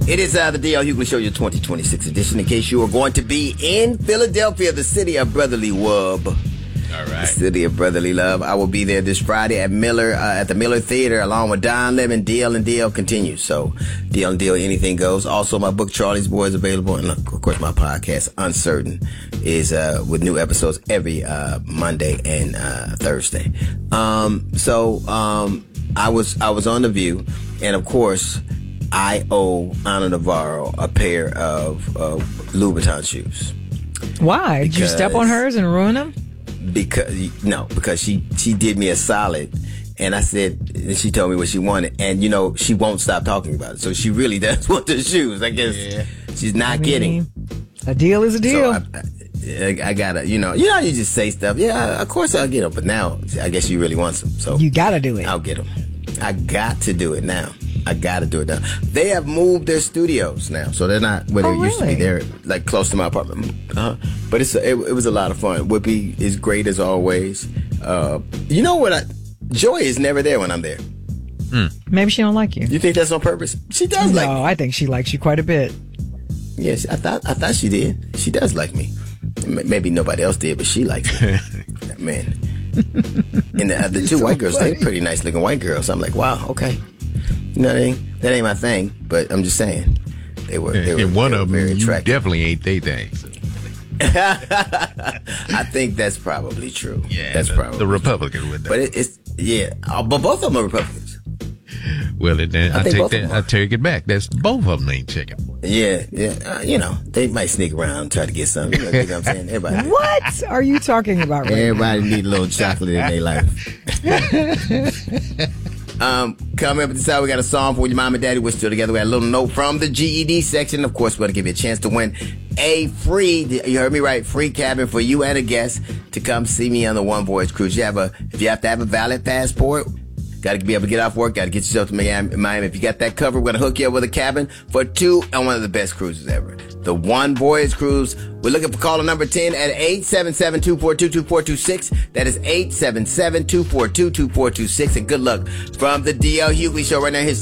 It is the D.L. Hughley Show, your 2026 edition. In case you are going to be in Philadelphia, the city of brotherly love. All right. The city of brotherly love. I will be there this Friday at the Miller Theater, along with Don Lemon. DL and DL continues. So DL and DL, anything goes. Also, my book Charlie's Boy is available, and of course my podcast Uncertain is with new episodes every Monday and Thursday. I was on The View, and of course I owe Ana Navarro a pair of Louboutin shoes. Why? Did you step on hers and ruin them? Because she did me a solid, and she told me what she wanted, and she won't stop talking about it. So she really does want the shoes. I guess she's not kidding. A deal is a deal. So I gotta, you just say stuff. Yeah, of course I'll get them, but now I guess she really wants them. So you gotta do it. I'll get them. I got to do it now. They have moved their studios now, so they're not where they used to be. They're like close to my apartment. But it was a lot of fun. Whoopi is great as always. You know what? Joy is never there when I'm there. Maybe she don't like you. You think that's on purpose? She does like me. No, I think she likes you quite a bit. Yes, I thought she did. She does like me. Maybe nobody else did, but she likes me. Man. And the two white girls, they're pretty nice looking white girls. I'm like, wow, okay. That ain't my thing, but I'm just saying they were and one of them very attractive. You definitely ain't they thing. I think that's probably true. Yeah, that's probably the Republican would. But but both of them are Republicans. Well, then I take it back. That's both of them ain't chicken. Yeah. They might sneak around and try to get something. You know what I'm saying? Everybody. What are you talking about? Right Everybody need a little chocolate in their life. Coming up at this hour, we got a song for your mom and daddy. We're still together. We got a little note from the GED section. Of course, we're going to give you a chance to win a free, you heard me right, free cabin for you and a guest to come see me on the One Voyage Cruise. If you have to have a valid passport, got to be able to get off work, got to get yourself to Miami. If you got that covered, we're going to hook you up with a cabin for two on one of the best cruises ever. The One Voyage Cruise. We're looking for caller number 10 at 877-242-2426. That is 877-242-2426. And good luck from the D.L. Hughley Show right now.